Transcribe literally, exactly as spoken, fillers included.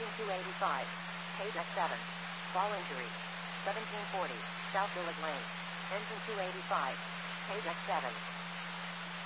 Engine two eighty-five. Page X seven. Fall injury. seventeen forty. South Village Lane. Engine two eighty-five. Page X seven.